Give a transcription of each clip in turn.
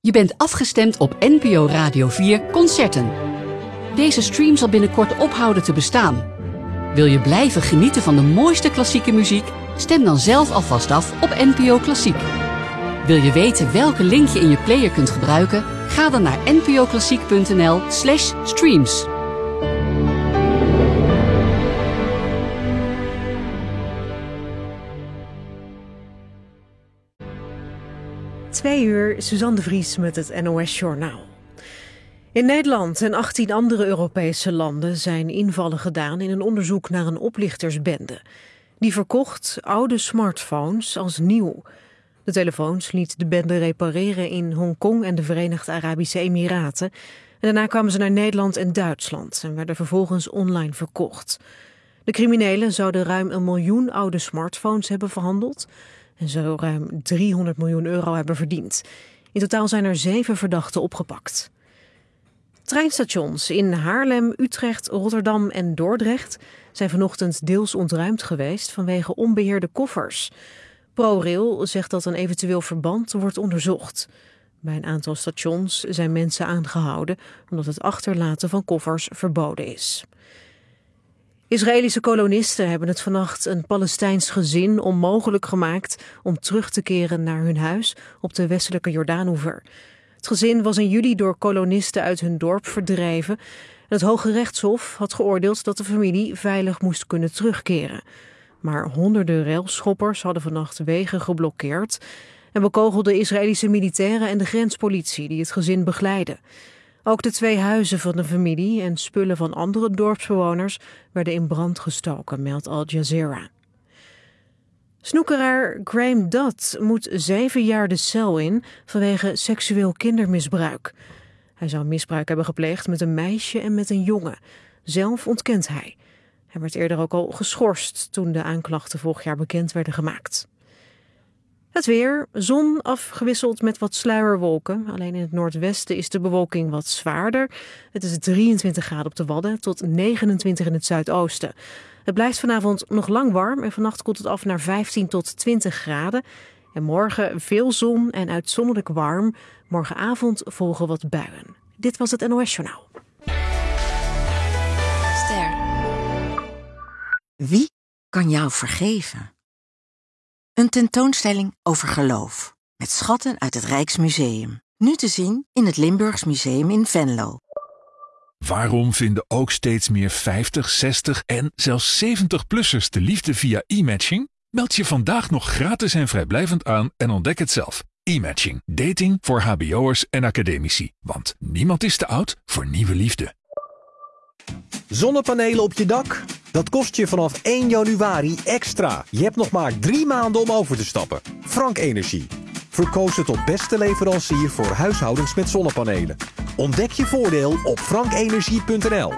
Je bent afgestemd op NPO Radio 4 Concerten. Deze stream zal binnenkort ophouden te bestaan. Wil je blijven genieten van de mooiste klassieke muziek? Stem dan zelf alvast af op NPO Klassiek. Wil je weten welke link je in je player kunt gebruiken? Ga dan naar npoklassiek.nl/streams. Twee uur, Suzanne de Vries met het NOS-journaal. In Nederland en 18 andere Europese landen zijn invallen gedaan in een onderzoek naar een oplichtersbende. Die verkocht oude smartphones als nieuw. De telefoons liet de bende repareren in Hongkong en de Verenigde Arabische Emiraten. En daarna kwamen ze naar Nederland en Duitsland en werden vervolgens online verkocht. De criminelen zouden ruim 1 miljoen oude smartphones hebben verhandeld en zo ruim €300 miljoen hebben verdiend. In totaal zijn er 7 verdachten opgepakt. Treinstations in Haarlem, Utrecht, Rotterdam en Dordrecht zijn vanochtend deels ontruimd geweest vanwege onbeheerde koffers. ProRail zegt dat een eventueel verband wordt onderzocht. Bij een aantal stations zijn mensen aangehouden omdat het achterlaten van koffers verboden is. Israëlische kolonisten hebben het vannacht een Palestijns gezin onmogelijk gemaakt om terug te keren naar hun huis op de westelijke Jordaanoever. Het gezin was in juli door kolonisten uit hun dorp verdreven. Het Hoge Rechtshof had geoordeeld dat de familie veilig moest kunnen terugkeren. Maar honderden railschoppers hadden vannacht wegen geblokkeerd en bekogelden Israëlische militairen en de grenspolitie die het gezin begeleidden. Ook de 2 huizen van de familie en spullen van andere dorpsbewoners werden in brand gestoken, meldt Al Jazeera. Snoekeraar Graham Dutt moet 7 jaar de cel in vanwege seksueel kindermisbruik. Hij zou misbruik hebben gepleegd met een meisje en met een jongen. Zelf ontkent hij. Hij werd eerder ook al geschorst toen de aanklachten vorig jaar bekend werden gemaakt. Het weer, zon afgewisseld met wat sluierwolken. Alleen in het noordwesten is de bewolking wat zwaarder. Het is 23 graden op de Wadden tot 29 in het zuidoosten. Het blijft vanavond nog lang warm en vannacht koelt het af naar 15 tot 20 graden. En morgen veel zon en uitzonderlijk warm. Morgenavond volgen wat buien. Dit was het NOS-journaal. Ster. Wie kan jou vergeven? Een tentoonstelling over geloof, met schatten uit het Rijksmuseum. Nu te zien in het Limburgs Museum in Venlo. Waarom vinden ook steeds meer 50, 60 en zelfs 70-plussers de liefde via e-matching? Meld je vandaag nog gratis en vrijblijvend aan en ontdek het zelf. E-matching. Dating voor hbo'ers en academici. Want niemand is te oud voor nieuwe liefde. Zonnepanelen op je dak? Dat kost je vanaf 1 januari extra. Je hebt nog maar 3 maanden om over te stappen. Frank Energie. Verkozen tot beste leverancier voor huishoudens met zonnepanelen. Ontdek je voordeel op frankenergie.nl.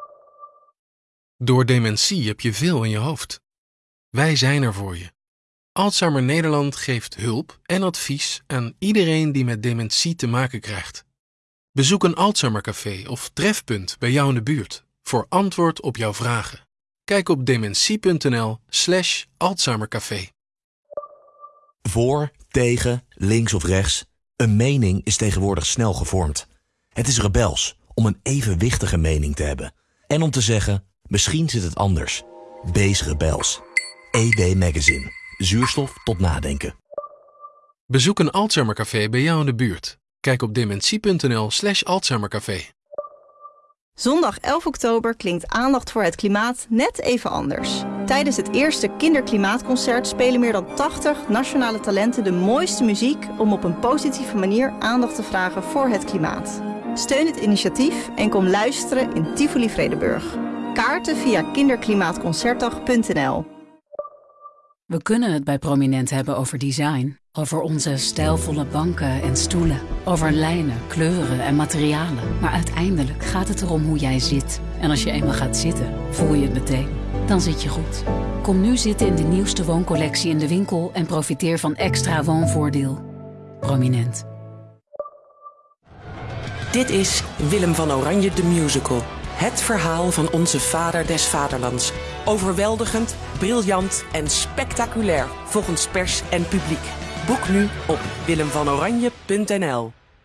Door dementie heb je veel in je hoofd. Wij zijn er voor je. Alzheimer Nederland geeft hulp en advies aan iedereen die met dementie te maken krijgt. Bezoek een Alzheimercafé of trefpunt bij jou in de buurt voor antwoord op jouw vragen. Kijk op dementie.nl/Alzheimercafé. Voor, tegen, links of rechts. Een mening is tegenwoordig snel gevormd. Het is rebels om een evenwichtige mening te hebben. En om te zeggen, misschien zit het anders. Wees rebels. EW Magazine. Zuurstof tot nadenken. Bezoek een Alzheimercafé bij jou in de buurt. Kijk op dementie.nl/Alzheimercafé. Zondag 11 oktober klinkt aandacht voor het klimaat net even anders. Tijdens het eerste Kinderklimaatconcert spelen meer dan 80 nationale talenten de mooiste muziek om op een positieve manier aandacht te vragen voor het klimaat. Steun het initiatief en kom luisteren in Tivoli Vredenburg. Kaarten via kinderklimaatconcertdag.nl. We kunnen het bij Prominent hebben over design. Over onze stijlvolle banken en stoelen. Over lijnen, kleuren en materialen. Maar uiteindelijk gaat het erom hoe jij zit. En als je eenmaal gaat zitten, voel je het meteen. Dan zit je goed. Kom nu zitten in de nieuwste wooncollectie in de winkel en profiteer van extra woonvoordeel. Prominent. Dit is Willem van Oranje de Musical. Het verhaal van onze vader des vaderlands. Overweldigend, briljant en spectaculair volgens pers en publiek. Boek nu op willemvanoranje.nl.